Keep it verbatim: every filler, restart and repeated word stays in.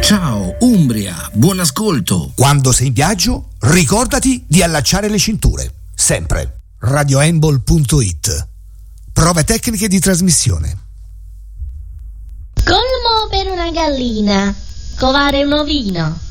Ciao Umbria, buon ascolto. Quando sei in viaggio, ricordati di allacciare le cinture, sempre. radioembol punto it. Prove tecniche di trasmissione. Colmo per una gallina, covare un ovino.